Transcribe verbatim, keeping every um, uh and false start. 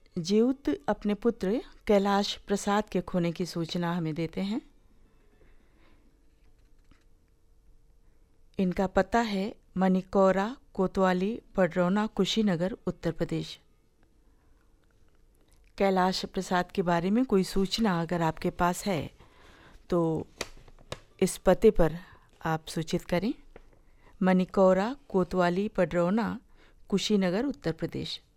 जीउत अपने पुत्र कैलाश प्रसाद के खोने की सूचना हमें देते हैं। इनका पता है मनिकौरा, कोतवाली, पडरौना, कुशीनगर, उत्तर प्रदेश। कैलाश प्रसाद के बारे में कोई सूचना अगर आपके पास है तो इस पते पर आप सूचित करें। मनिकौरा, कोतवाली, पडरौना, कुशीनगर, उत्तर प्रदेश।